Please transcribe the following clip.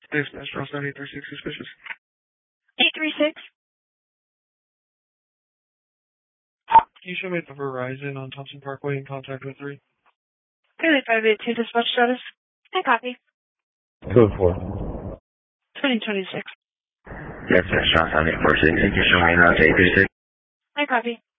Dispatch, Ross 9836, suspicious. 836. Can you show me the Verizon on Thompson Parkway in contact with 3? Clearly 582 dispatch status. I copy. Go for it. 2026. Dispatch, Ross 9846, can you show me 836? I copy.